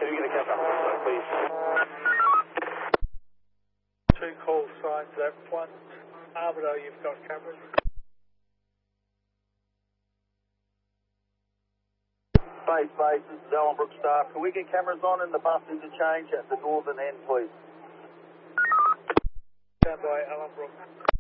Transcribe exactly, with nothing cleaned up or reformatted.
you get a camera, please? Two call signs left, one Armado, you've got cameras. Base, base, this is Ellenbrook staff. Can we get cameras on in the bus interchange at the northern end, please? Stand by, Ellenbrook.